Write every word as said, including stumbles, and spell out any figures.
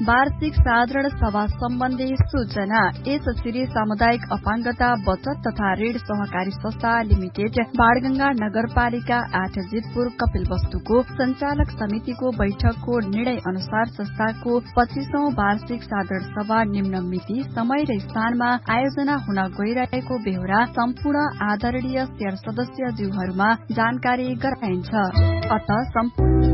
वार्षिक साधारण सभा सम्बन्धी सूचना। यस श्री सामुदायिक अपाङ्गता बचत तथा ऋण सहकारी संस्था लिमिटेड बाणगंगा नगरपालिका आठ जितपुर कपिलवस्तुको संचालक समितिको बैठकको निर्णय अनुसार संस्थाको पच्चीसौं वार्षिक साधारण सभा निम्न मिति, समय र स्थानमा आयोजना हुन गइरहेको बेहोरा सम्पूर्ण आदरणीय शेयर सदस्यज्यूहरूमा जानकारी गराइन्छ। अत